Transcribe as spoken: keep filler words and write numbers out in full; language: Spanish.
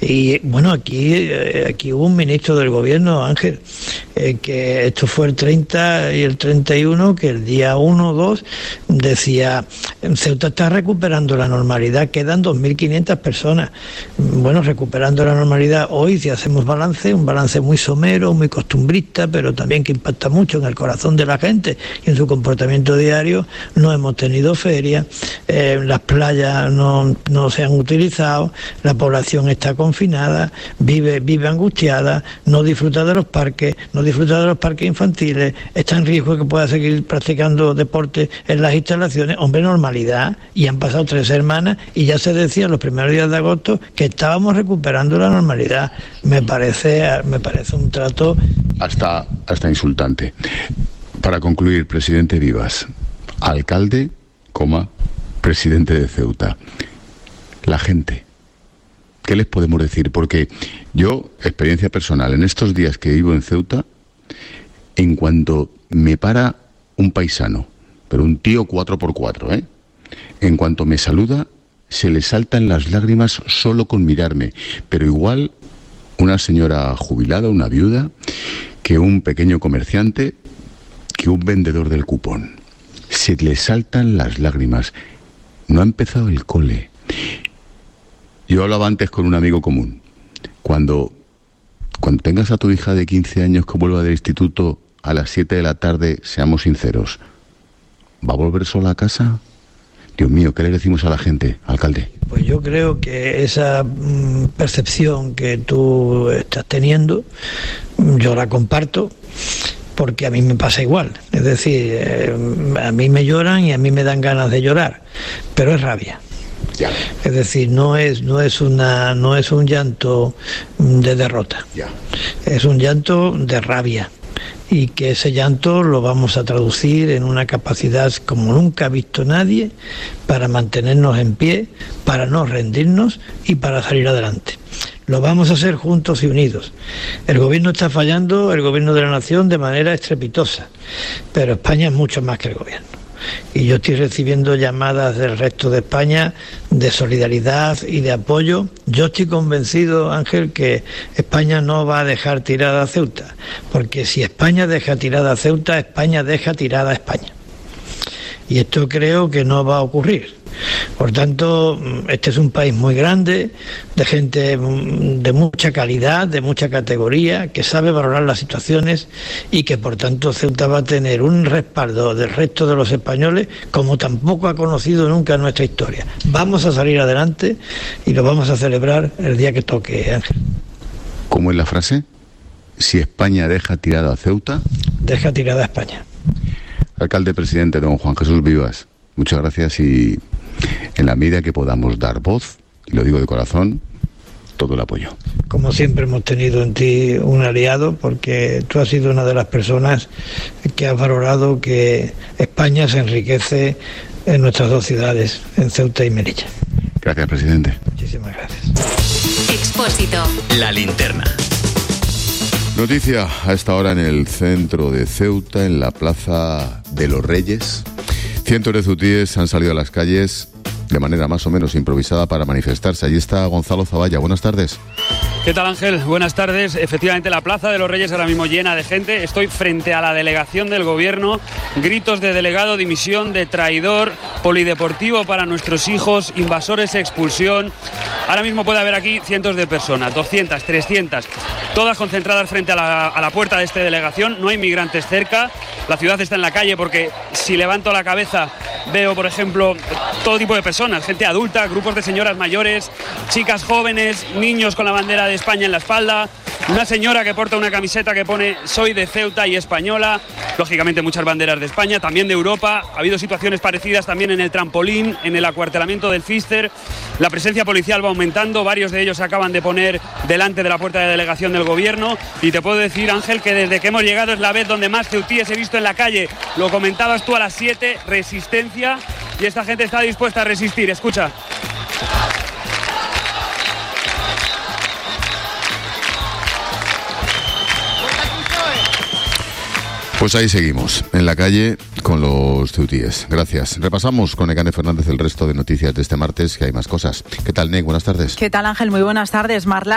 Y bueno, aquí, aquí hubo un ministro del gobierno, Ángel, eh, que esto fue el treinta y el treinta y uno, que el día uno o dos decía, Ceuta está recuperando la normalidad, quedan dos mil quinientas personas. Bueno, recuperando la normalidad hoy, si hacemos balance, un balance muy somero, muy costumbrista, pero también que impacta mucho en el corazón de la gente y en su comportamiento diario. No hemos tenido ferias, eh, las playas no, no se han utilizado, la población está confinada, vive, vive angustiada, no disfruta de los parques, no disfruta de los parques infantiles, está en riesgo de que pueda seguir practicando deporte en las instalaciones. Hombre, normalidad, y han pasado tres semanas y ya se decía en los primeros días de agosto que estábamos recuperando la normalidad. Me parece, me parece un trato hasta, hasta insultante. Para concluir, presidente Vivas, alcalde, coma, presidente de Ceuta, la gente, ¿qué les podemos decir? Porque yo, experiencia personal, en estos días que vivo en Ceuta, en cuanto me para un paisano, pero un tío cuatro por cuatro, ¿eh? En cuanto me saluda, se le saltan las lágrimas solo con mirarme, pero igual una señora jubilada, una viuda, que un pequeño comerciante, que un vendedor del cupón. Se le saltan las lágrimas. No ha empezado el cole. Yo hablaba antes con un amigo común. Cuando, cuando tengas a tu hija de quince años que vuelva del instituto a las siete de la tarde, seamos sinceros, ¿va a volver sola a casa? Dios mío, ¿qué le decimos a la gente, alcalde? Pues yo creo que esa mm, percepción que tú estás teniendo, yo la comparto, porque a mí me pasa igual. Es decir, eh, a mí me lloran y a mí me dan ganas de llorar, pero es rabia. Ya. Es decir, no es, no es una, no es un llanto de derrota. Ya. Es un llanto de rabia. Y que ese llanto lo vamos a traducir en una capacidad como nunca ha visto nadie para mantenernos en pie, para no rendirnos y para salir adelante. Lo vamos a hacer juntos y unidos. El gobierno está fallando, el gobierno de la nación, de manera estrepitosa, pero España es mucho más que el gobierno. Y yo estoy recibiendo llamadas del resto de España de solidaridad y de apoyo. Yo estoy convencido, Ángel, que España no va a dejar tirada a Ceuta, porque si España deja tirada a Ceuta, España deja tirada a España. Y esto creo que no va a ocurrir. Por tanto, este es un país muy grande, de gente de mucha calidad, de mucha categoría, que sabe valorar las situaciones y que por tanto Ceuta va a tener un respaldo del resto de los españoles como tampoco ha conocido nunca en nuestra historia. Vamos a salir adelante y lo vamos a celebrar el día que toque, Ángel. ¿Cómo es la frase? Si España deja tirada a Ceuta... Deja tirada a España. Alcalde presidente don Juan Jesús Vivas, muchas gracias y en la medida que podamos dar voz, y lo digo de corazón, todo el apoyo. Como siempre hemos tenido en ti un aliado, porque tú has sido una de las personas que has valorado que España se enriquece en nuestras dos ciudades, en Ceuta y Melilla. Gracias, presidente. Muchísimas gracias. Expósito. La linterna. Noticia a esta hora en el centro de Ceuta, en la Plaza de los Reyes. Cientos de ceutíes han salido a las calles de manera más o menos improvisada para manifestarse. Allí está Gonzalo Zavalla. Buenas tardes. ¿Qué tal, Ángel? Buenas tardes. Efectivamente, la Plaza de los Reyes ahora mismo llena de gente. Estoy frente a la delegación del gobierno. Gritos de delegado, dimisión, de traidor, polideportivo para nuestros hijos, invasores, expulsión. Ahora mismo puede haber aquí cientos de personas, doscientas, trescientas, todas concentradas frente a la, a la puerta de esta delegación. No hay migrantes cerca. La ciudad está en la calle porque si levanto la cabeza veo, por ejemplo, todo tipo de personas, gente adulta, grupos de señoras mayores, chicas jóvenes, niños con la bandera de España en la espalda, una señora que porta una camiseta que pone soy de Ceuta y española, lógicamente muchas banderas de España, también de Europa. Ha habido situaciones parecidas también en el trampolín, en el acuartelamiento del Fister. La presencia policial va aumentando, varios de ellos se acaban de poner delante de la puerta de delegación del gobierno y te puedo decir, Ángel, que desde que hemos llegado es la vez donde más ceutíes he visto en la calle. Lo comentabas tú a las siete, resistencia, y esta gente está dispuesta a resistir. Escucha. Pues ahí seguimos, en la calle con los ceutíes. Gracias. Repasamos con Nekane Fernández el resto de noticias de este martes, que hay más cosas. ¿Qué tal, Nek? Buenas tardes. ¿Qué tal, Ángel? Muy buenas tardes. Marla